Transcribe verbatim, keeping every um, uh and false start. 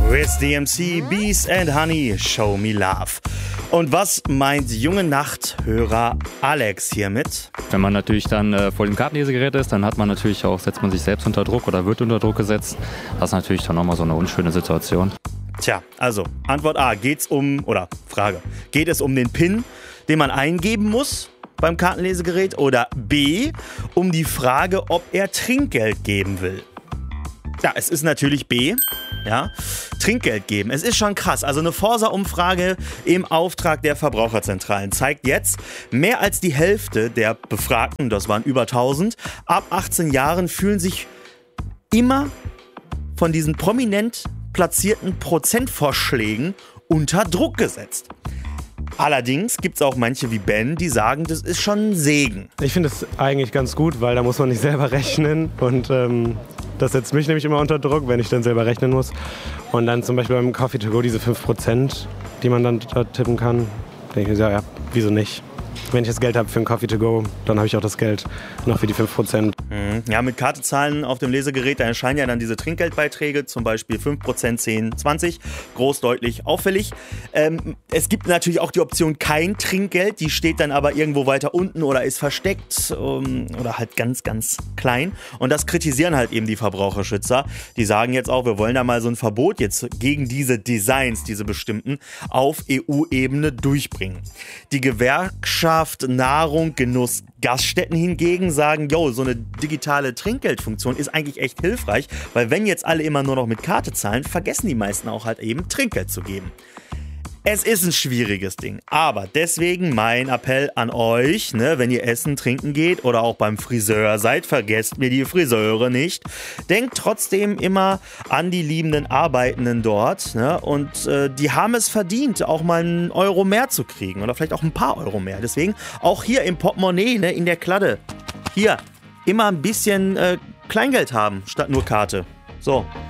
With D M C, Beast and Honey, Show Me Love. Und was meint junge Nachthörer Alex hiermit? Wenn man natürlich dann äh, vor dem Kartenlesegerät ist, dann hat man natürlich auch, setzt man sich selbst unter Druck oder wird unter Druck gesetzt. Das ist natürlich dann nochmal so eine unschöne Situation. Tja, also Antwort A, geht's um, oder Frage, geht es um den PIN, den man eingeben muss beim Kartenlesegerät, oder B, um die Frage, ob er Trinkgeld geben will? Ja, es ist natürlich B, ja, Trinkgeld geben. Es ist schon krass. Also eine Forsa-Umfrage im Auftrag der Verbraucherzentralen zeigt jetzt, mehr als die Hälfte der Befragten, das waren über tausend, ab achtzehn Jahren fühlen sich immer von diesen prominent platzierten Prozentvorschlägen unter Druck gesetzt. Allerdings gibt es auch manche wie Ben, die sagen, das ist schon ein Segen. Ich finde es eigentlich ganz gut, weil da muss man nicht selber rechnen und ähm, das setzt mich nämlich immer unter Druck, wenn ich dann selber rechnen muss. Und dann zum Beispiel beim Coffee to go diese fünf Prozent, die man dann da tippen kann, denke ich mir, ja, ja, wieso nicht? Wenn ich das Geld habe für einen Coffee to go, dann habe ich auch das Geld noch für die fünf Prozent. Ja, mit Karte zahlen auf dem Lesegerät, da erscheinen ja dann diese Trinkgeldbeiträge, zum Beispiel fünf Prozent, zehn, zwanzig, groß, deutlich, auffällig. Ähm, es gibt natürlich auch die Option kein Trinkgeld, die steht dann aber irgendwo weiter unten oder ist versteckt um, oder halt ganz, ganz klein. Und das kritisieren halt eben die Verbraucherschützer. Die sagen jetzt auch, wir wollen da mal so ein Verbot jetzt gegen diese Designs, diese bestimmten, auf E U-Ebene durchbringen. Die Gewerkschaft Nahrung, Genuss, Gaststätten hingegen sagen, yo, so eine digitale Trinkgeldfunktion ist eigentlich echt hilfreich, weil wenn jetzt alle immer nur noch mit Karte zahlen, vergessen die meisten auch halt eben Trinkgeld zu geben. Es ist ein schwieriges Ding, aber deswegen mein Appell an euch, ne, wenn ihr essen, trinken geht oder auch beim Friseur seid, vergesst mir die Friseure nicht. Denkt trotzdem immer an die liebenden Arbeitenden dort, ne, und äh, die haben es verdient, auch mal einen Euro mehr zu kriegen oder vielleicht auch ein paar Euro mehr. Deswegen auch hier im Portemonnaie, ne, in der Kladde, hier immer ein bisschen äh, Kleingeld haben statt nur Karte. So.